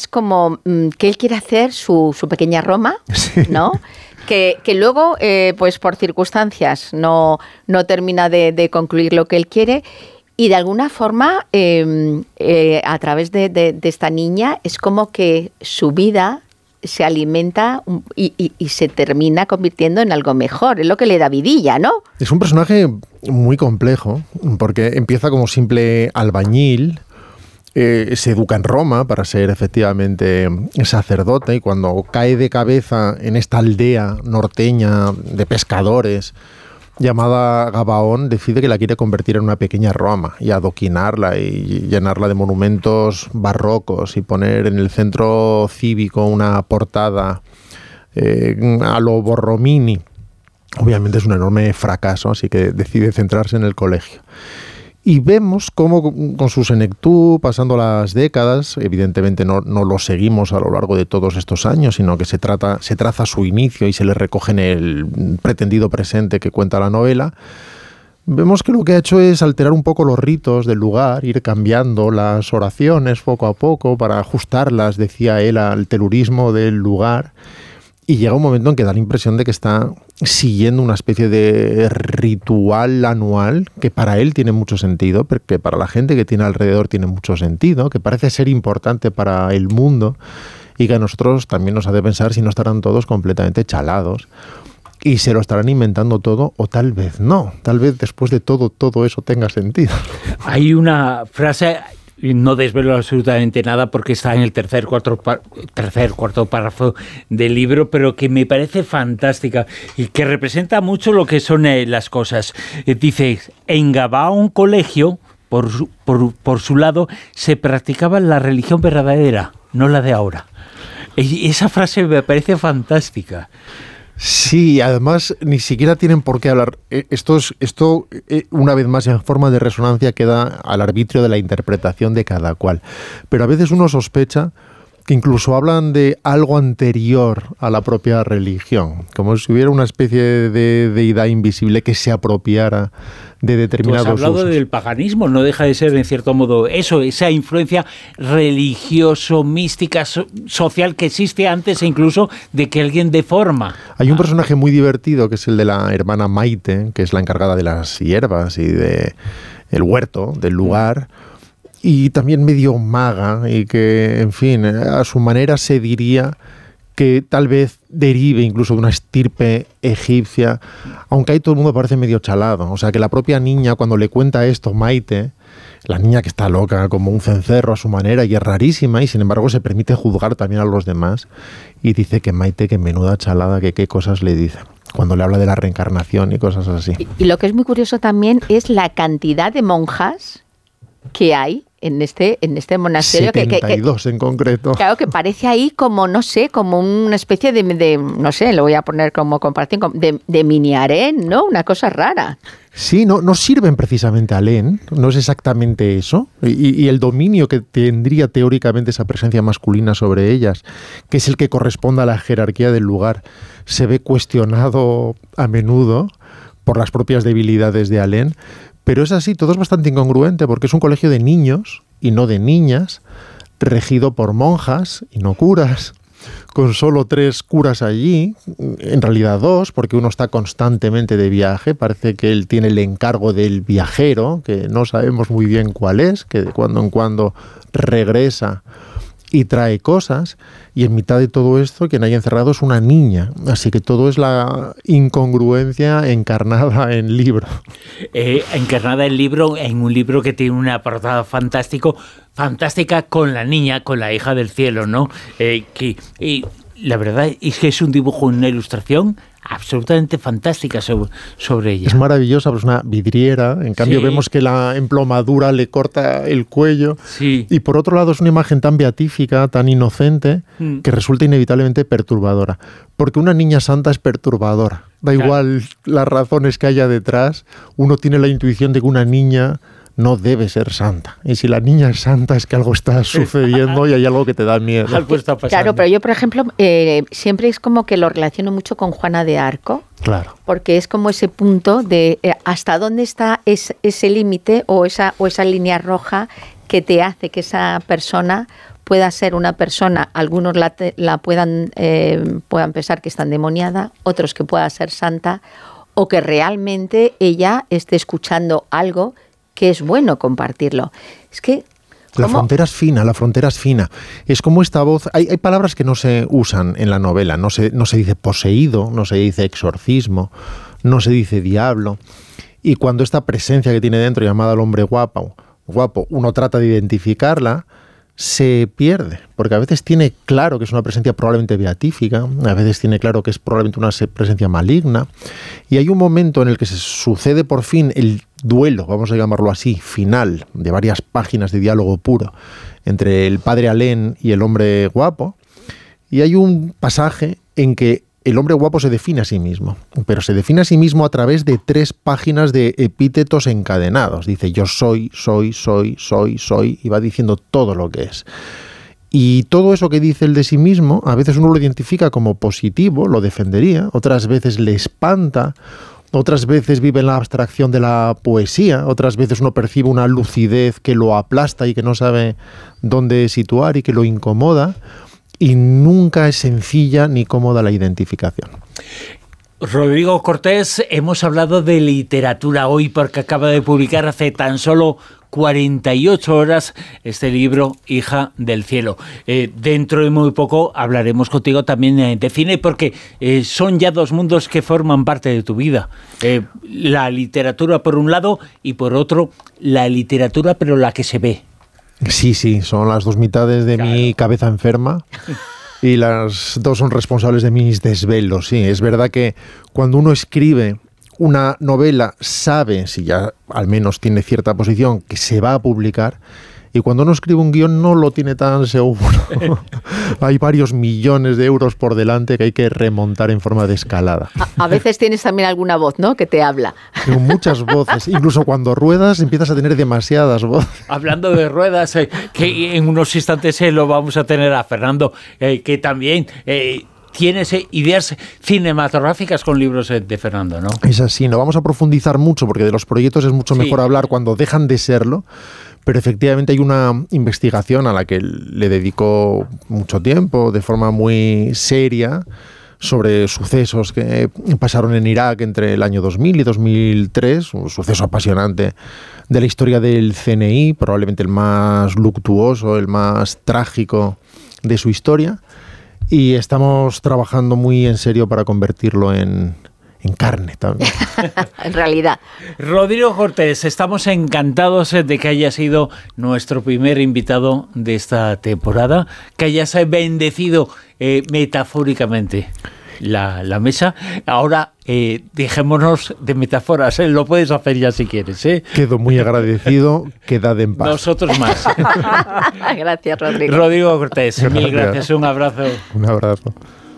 como que él quiere hacer su pequeña Roma, sí, ¿no? Que luego, pues por circunstancias, no termina de concluir lo que él quiere. Y de alguna forma, a través de esta niña, es como que su vida se alimenta y se termina convirtiendo en algo mejor. Es lo que le da vidilla, ¿no? Es un personaje muy complejo, porque empieza como simple albañil, se educa en Roma para ser efectivamente sacerdote, y cuando cae de cabeza en esta aldea norteña de pescadores llamada Gabaón, decide que la quiere convertir en una pequeña Roma y adoquinarla y llenarla de monumentos barrocos y poner en el centro cívico una portada a lo Borromini. Obviamente es un enorme fracaso, así que decide centrarse en el colegio. Y vemos cómo con su senectud, pasando las décadas, evidentemente no lo seguimos a lo largo de todos estos años, sino que se traza su inicio y se le recoge en el pretendido presente que cuenta la novela. Vemos que lo que ha hecho es alterar un poco los ritos del lugar, ir cambiando las oraciones poco a poco para ajustarlas, decía él, al telurismo del lugar. Y llega un momento en que da la impresión de que está siguiendo una especie de ritual anual que para él tiene mucho sentido, porque para la gente que tiene alrededor tiene mucho sentido, que parece ser importante para el mundo y que a nosotros también nos hace pensar si no estarán todos completamente chalados y se lo estarán inventando todo, o tal vez no. Tal vez después de todo eso tenga sentido. Hay una frase... No desvelo absolutamente nada porque está en el tercer, cuarto párrafo del libro, pero que me parece fantástica y que representa mucho lo que son las cosas. Dice, en Gabaón colegio, por su lado, se practicaba la religión verdadera, no la de ahora. Y esa frase me parece fantástica. Sí, además ni siquiera tienen por qué hablar. Esto una vez más en forma de resonancia queda al arbitrio de la interpretación de cada cual. Pero a veces uno sospecha que incluso hablan de algo anterior a la propia religión, como si hubiera una especie de deidad invisible que se apropiara de determinados usos. Tú has hablado del paganismo, no deja de ser en cierto modo eso, esa influencia religioso, mística, social que existe antes incluso de que alguien deforma. Hay un personaje muy divertido que es el de la hermana Maite, que es la encargada de las hierbas y de el huerto del lugar, y también medio maga, y que, en fin, a su manera se diría que tal vez derive incluso de una estirpe egipcia, aunque ahí todo el mundo parece medio chalado. O sea, que la propia niña, cuando le cuenta esto, Maite, la niña que está loca como un cencerro a su manera y es rarísima, y sin embargo se permite juzgar también a los demás, y dice que Maite, que menuda chalada, que qué cosas le dice, cuando le habla de la reencarnación y cosas así. Y lo que es muy curioso también es la cantidad de monjas que hay en este monasterio. 72 en concreto. Claro, que parece ahí como, no sé, como una especie de no sé, lo voy a poner como comparación, de mini harén, ¿no? Una cosa rara. Sí, no sirven precisamente harén, no es exactamente eso. Y el dominio que tendría teóricamente esa presencia masculina sobre ellas, que es el que corresponde a la jerarquía del lugar, se ve cuestionado a menudo por las propias debilidades de harén. Pero es así, todo es bastante incongruente porque es un colegio de niños y no de niñas, regido por monjas y no curas, con solo 3 curas allí, en realidad 2, porque uno está constantemente de viaje, parece que él tiene el encargo del viajero, que no sabemos muy bien cuál es, que de cuando en cuando regresa y trae cosas, y en mitad de todo esto quien hay encerrado es una niña, así que todo es la incongruencia encarnada en libro. Encarnada en un libro que tiene una portada fantástica con la niña, con la hija del cielo, ¿no? La verdad es que es un dibujo, una ilustración absolutamente fantástica sobre ella. Es maravillosa, pues una vidriera, en cambio vemos que la emplomadura le corta el cuello, y por otro lado es una imagen tan beatífica, tan inocente, que resulta inevitablemente perturbadora, porque una niña santa es perturbadora, da igual las razones que haya detrás, uno tiene la intuición de que una niña no debe ser santa. Y si la niña es santa es que algo está sucediendo y hay algo que te da miedo. Algo está pasando. Claro, pero yo, por ejemplo, siempre es como que lo relaciono mucho con Juana de Arco. Claro. Porque es como ese punto de hasta dónde está ese límite o esa línea roja que te hace que esa persona pueda ser una persona, algunos la puedan pensar que está endemoniada, otros que pueda ser santa, o que realmente ella esté escuchando algo que es bueno compartirlo. Es que la frontera es fina. Es como esta voz. Hay palabras que no se usan en la novela. No se dice poseído, no se dice exorcismo, no se dice diablo. Y cuando esta presencia que tiene dentro, llamada el hombre guapo, uno trata de identificarla, se pierde. Porque a veces tiene claro que es una presencia probablemente beatífica, a veces tiene claro que es probablemente una presencia maligna. Y hay un momento en el que se sucede por fin el duelo, vamos a llamarlo así, final, de varias páginas de diálogo puro entre el padre Alén y el hombre guapo. Y hay un pasaje en que el hombre guapo se define a sí mismo, pero se define a sí mismo a través de 3 páginas de epítetos encadenados. Dice: yo soy, y va diciendo todo lo que es. Y todo eso que dice él de sí mismo, a veces uno lo identifica como positivo, lo defendería, otras veces le espanta, otras veces vive en la abstracción de la poesía, otras veces uno percibe una lucidez que lo aplasta y que no sabe dónde situar y que lo incomoda. Y nunca es sencilla ni cómoda la identificación. Rodrigo Cortés, hemos hablado de literatura hoy porque acaba de publicar hace tan solo 48 horas este libro, Hija del Cielo. Dentro de muy poco hablaremos contigo también de cine, porque son ya 2 mundos que forman parte de tu vida. La literatura por un lado y por otro la literatura pero la que se ve. Sí, son las 2 mitades de mi cabeza enferma y las 2 son responsables de mis desvelos. Sí, es verdad que cuando uno escribe una novela sabe, si ya al menos tiene cierta posición, que se va a publicar, y cuando uno escribe un guión no lo tiene tan seguro. Hay varios millones de euros por delante que hay que remontar en forma de escalada. A veces tienes también alguna voz, ¿no?, que te habla. Tengo muchas voces. Incluso cuando ruedas empiezas a tener demasiadas voces. Hablando de ruedas, que en unos instantes lo vamos a tener a Fernando, que también... tienes ideas cinematográficas con libros de Fernando, ¿no? Es así, no vamos a profundizar mucho porque de los proyectos es mucho mejor hablar cuando dejan de serlo, pero efectivamente hay una investigación a la que le dedico mucho tiempo, de forma muy seria, sobre sucesos que pasaron en Irak entre el año 2000 y 2003, un suceso apasionante de la historia del CNI, probablemente el más luctuoso, el más trágico de su historia. Y estamos trabajando muy en serio para convertirlo en carne también. En realidad. Rodrigo Cortés, estamos encantados de que hayas sido nuestro primer invitado de esta temporada, que hayas bendecido metafóricamente la mesa. Ahora dejémonos de metáforas, lo puedes hacer ya si quieres. Quedo muy agradecido, quedad en paz. Nosotros más. Gracias, Rodrigo. Rodrigo Cortés, mil gracias, un abrazo. Un abrazo.